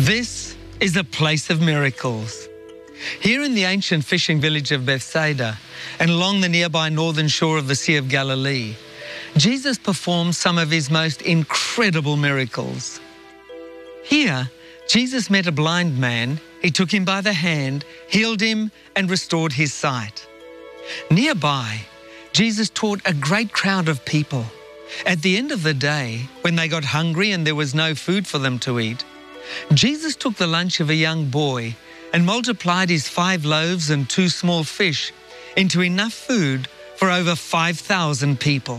This is a place of miracles. Here in the ancient fishing village of Bethsaida and along the nearby northern shore of the Sea of Galilee, Jesus performed some of his most incredible miracles. Here, Jesus met a blind man. He took him by the hand, healed him, and restored his sight. Nearby, Jesus taught a great crowd of people. At the end of the day, when they got hungry and there was no food for them to eat, Jesus took the lunch of a young boy and multiplied his 5 loaves and 2 small fish into enough food for over 5,000 people.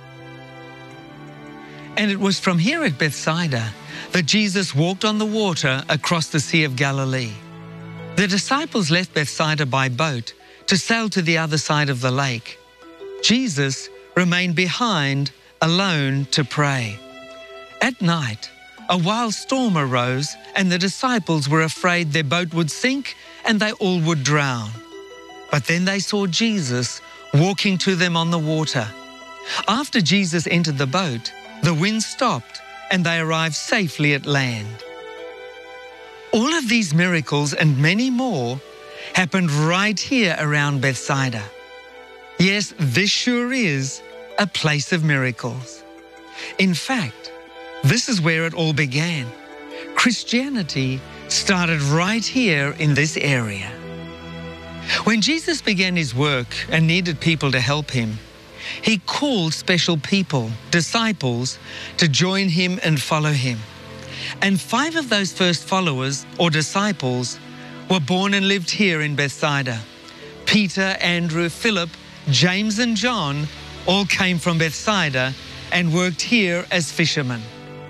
And it was from here at Bethsaida that Jesus walked on the water across the Sea of Galilee. The disciples left Bethsaida by boat to sail to the other side of the lake. Jesus remained behind alone to pray. At night, a wild storm arose and the disciples were afraid their boat would sink and they all would drown. But then they saw Jesus walking to them on the water. After Jesus entered the boat, the wind stopped and they arrived safely at land. All of these miracles and many more happened right here around Bethsaida. Yes, this sure is a place of miracles. In fact, this is where it all began. Christianity started right here in this area. When Jesus began his work and needed people to help him, he called special people, disciples, to join him and follow him. And 5 of those first followers or disciples were born and lived here in Bethsaida. Peter, Andrew, Philip, James and John all came from Bethsaida and worked here as fishermen.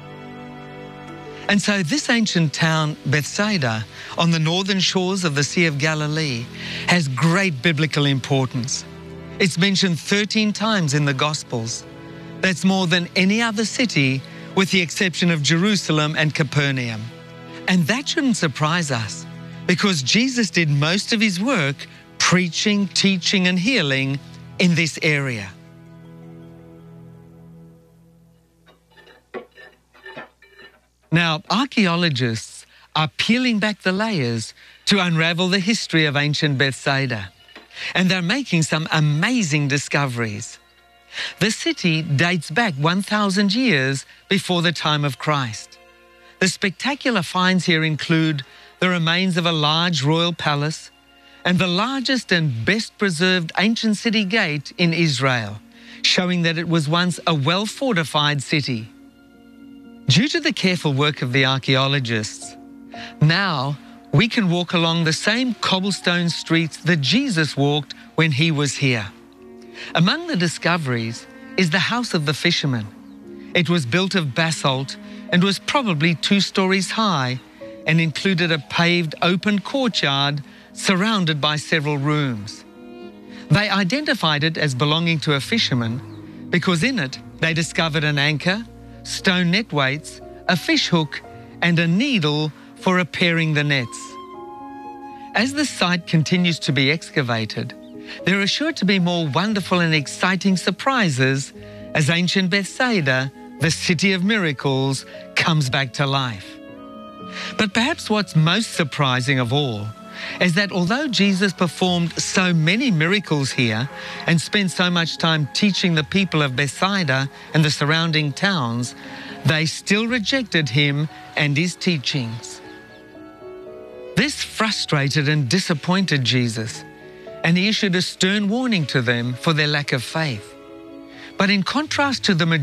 And so this ancient town, Bethsaida, on the northern shores of the Sea of Galilee, has great biblical importance. It's mentioned 13 times in the Gospels. That's more than any other city, with the exception of Jerusalem and Capernaum. And that shouldn't surprise us, because Jesus did most of his work preaching, teaching, and healing in this area. Now, archaeologists are peeling back the layers to unravel the history of ancient Bethsaida, and they're making some amazing discoveries. The city dates back 1,000 years before the time of Christ. The spectacular finds here include the remains of a large royal palace and the largest and best preserved ancient city gate in Israel, showing that it was once a well-fortified city. Due to the careful work of the archaeologists, now we can walk along the same cobblestone streets that Jesus walked when he was here. Among the discoveries is the house of the fisherman. It was built of basalt and was probably 2 stories high and included a paved open courtyard surrounded by several rooms. They identified it as belonging to a fisherman because in it they discovered an anchor, stone net weights, a fish hook, and a needle for repairing the nets. As the site continues to be excavated, there are sure to be more wonderful and exciting surprises as ancient Bethsaida, the city of miracles, comes back to life. But perhaps what's most surprising of all is that although Jesus performed so many miracles here and spent so much time teaching the people of Bethsaida and the surrounding towns, they still rejected him and his teachings. This frustrated and disappointed Jesus, and he issued a stern warning to them for their lack of faith. But in contrast to the